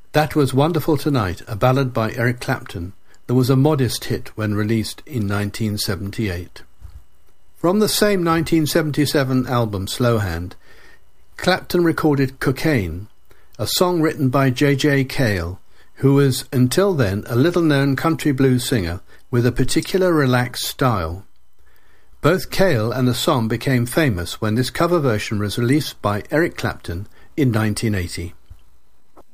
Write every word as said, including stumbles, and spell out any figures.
That was Wonderful Tonight, a ballad by Eric Clapton that was a modest hit when released in nineteen seventy-eight. From the same nineteen seventy-seven album Slow Hand, Clapton recorded Cocaine, a song written by J J Cale, who was until then a little-known country blues singer with a particular relaxed style. Both Cale and the song became famous when this cover version was released by Eric Clapton in nineteen eighty.